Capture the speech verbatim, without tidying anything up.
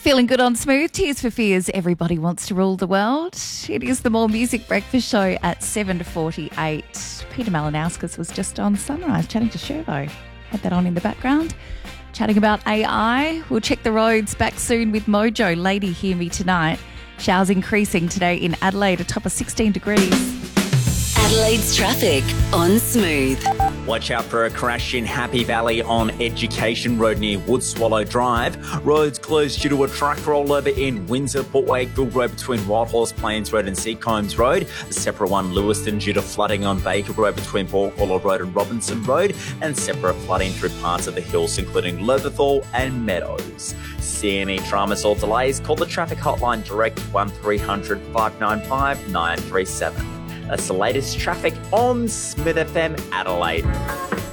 Feeling good on Smooth. Tears for Fears. Everybody wants to rule the world. It is the More Music Breakfast Show at seven to forty-eight. Peter Malinauskas was just on Sunrise chatting to Shervo. Had that on in the background. Chatting about A I. We'll check the roads back soon with Mojo. Lady, hear me tonight. Showers increasing today in Adelaide, a top of sixteen degrees. Adelaide's traffic on Smooth. Watch out for a crash in Happy Valley on Education Road near Woodswallow Drive. Roads closed due to a truck rollover in Windsor, Port Wakefield Road between Wild Horse Plains Road and Seacombs Road. A separate one, Lewiston, due to flooding on Baker Road between Port Waller Road and Robinson Road, and separate flooding through parts of the hills, including Leatherthal and Meadows. See any dramas or delays? Call the traffic hotline direct one three hundred, five nine five, nine three seven. That's the latest traffic on Smith F M Adelaide.